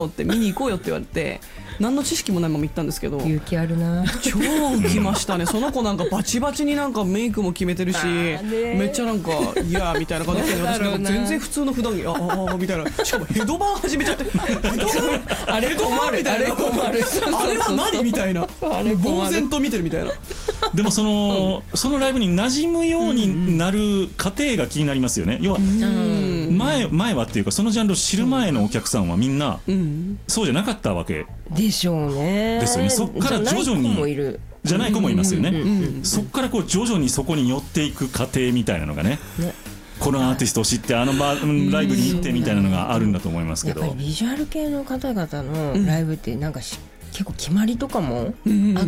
って見に行こうよって言われて、何の知識もないまま行ったんですけど、 勇気あるな。 超浮きましたね。その子なんかバチバチになんかメイクも決めてるし、めっちゃなんかいやーみたいな感じで、私なんか全然普通の普段着みたいな、しかもヘドバン始めちゃって、ヘドバンあれ困る、 みたいな、あれは何みたいな、呆然と見てるみたいな。 でもそのライブに馴染むようになる過程が気になりますよね。要は前はっていうか、そのジャンルを知る前のお客さんはみんなそうじゃなかったわけでしょうね。 ですよね。そっから徐々にじゃない子もいますよね。そっからこう徐々にそこに寄っていく過程みたいなのがね、このアーティストを知ってライブに行ってみたいなのがあるんだと思いますけど、 やっぱりビジュアル系の方々のライブってなんか結構決まりとかもあって、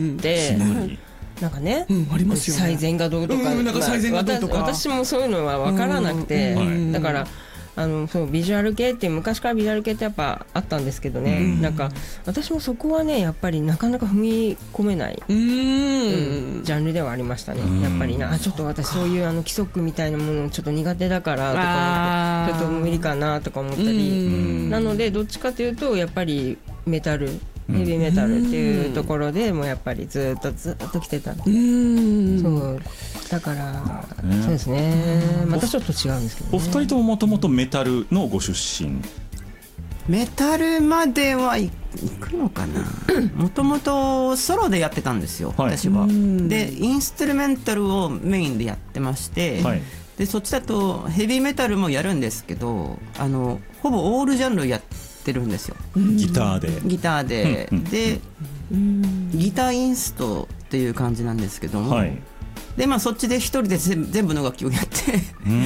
なんかね、 ありますよね。 最善がどうとか、 なんか最善がどうとか、 私もそういうのは分からなくて、だからそうビジュアル系って昔からビジュアル系ってやっぱあったんですけどね、なんか私もそこはねやっぱりなかなか踏み込めないジャンルではありましたね。やっぱりちょっと私そういう規則みたいなものちょっと苦手だからとか思って、ちょっと無理かなとか思ったり、なのでどっちかというとやっぱりメタル、ヘビーメタルっていうところでもうやっぱりずっと来てたんで、そうだからそうですね、またちょっと違うんですけどね。 お二人とももともとメタルのご出身？ メタルまではいくのかな。もともとソロでやってたんですよ、私は。でインストゥルメンタルをメインでやってまして、でそっちだとヘビーメタルもやるんですけど、ほぼオールジャンルやってるんですよ。 ギターで、 でギターインストっていう感じなんですけども、でそっちで一人で全部の楽器をやって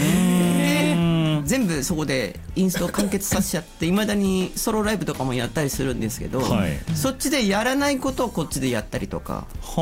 全部そこでインストを完結させちゃって、いまだにソロライブとかもやったりするんですけど、そっちでやらないことをこっちでやったりとか、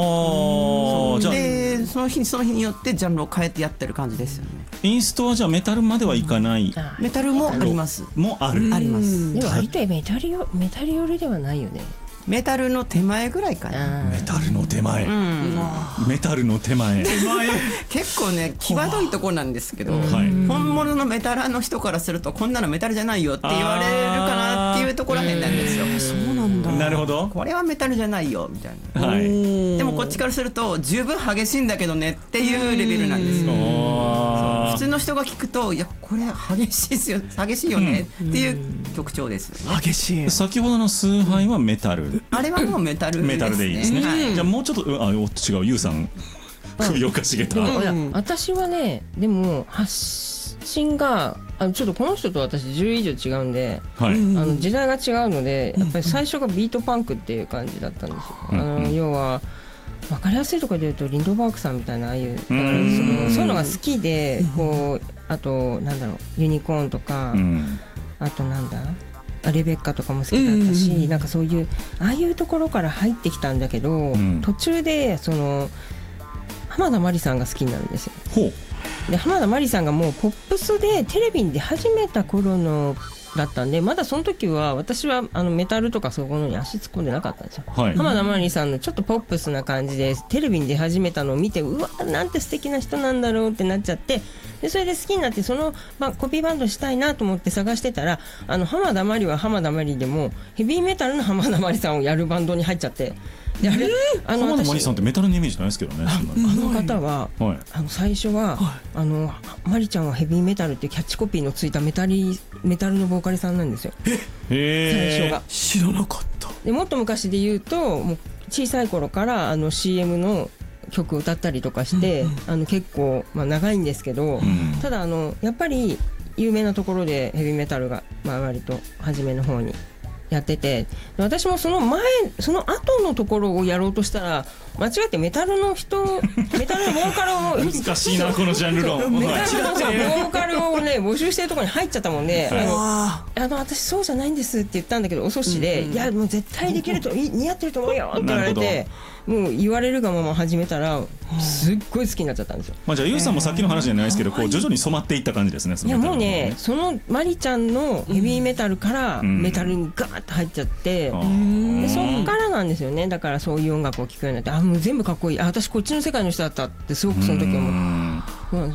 でその日によってジャンルを変えてやってる感じですよね。 インストはじゃあメタルまではいかない？ メタルもあります。 あります。 でも割とメタル寄りではないよね。 メタルの手前ぐらいかな。 メタルの手前、メタルの手前結構ね際どいとこなんですけど、本物のメタラーの人からするとこんなのメタルじゃないよって言われるかなっていうところらへんなんですよ。 そうなんだ。 なるほど。 これはメタルじゃないよみたいな、でもこっちからすると十分激しいんだけどねっていうレベルなんですよ。普通の人が聞くといやこれ激しいよねっていう曲調ですよね。 激しい。 先ほどの崇拝はメタル、 あれはもうメタルですね。 メタルでいいですね。じゃあもうちょっと違う、ユウさん首をかしげた。 私はねでも発信がちょっとこの人と私10以上違うんで、時代が違うのでやっぱり最初がビートパンクっていう感じだったんですよ。要は分かりやすいところで言うとリンドバーグさんみたいなそういうのが好きで、こうあとなんだろうユニコーンとか、あとなんだレベッカとかも好きだったし、なんかそういうああいうところから入ってきたんだけど、途中で浜田真里さんが好きになるんですよ。で浜田真里さんがもうポップスでテレビに出始めた頃のだったんで、まだその時は私はメタルとかそういうものに足突っ込んでなかったんですよ。浜田真里さんのちょっとポップスな感じでテレビに出始めたのを見て、うわなんて素敵な人なんだろうってなっちゃって、でそれで好きになってコピーバンドしたいなと思って探してたら、浜田真里は浜田真里でもヘビーメタルの浜田真里さんをやるバンドに入っちゃって、で浜田真里さんってメタルのイメージないですけどね。 方は、最初は、マリちゃんはヘビーメタルっていうキャッチコピーのついたメタルのボーカルさんなんですよ。最初が知らなかった。 でもっと昔で言うともう小さい頃からCM の曲を歌ったりとかして、結構、長いんですけど、ただやっぱり有名なところでヘビーメタルが、割と初めの方にやってて、私もその後のところをやろうとしたら間違ってメタルのボーカルを難しいなこのジャンル論。 メタルのボーカルをね募集してるところに入っちゃったもんで、私そうじゃないんですって言ったんだけど遅しで、いやもう絶対できると似合ってると思うよって言われて、もう言われるがまま始めたらすっごい好きになっちゃったんですよ。 じゃあユウさんもさっきの話じゃないですけど、こう徐々に染まっていった感じですね。 いやもうねそのマリちゃんのヘビーメタルからメタルにガーッと入っちゃって、でそっからなんですよね。だからそういう音楽を聴くようになって、もう全部かっこいい、私こっちの世界の人だったってすごくその時思って。そうなんですよ。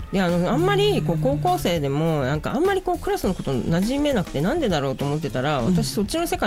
であんまりこう高校生でもなんかあんまりこうクラスのこと馴染めなくてなんでだろうと思ってたら、私そっちの世界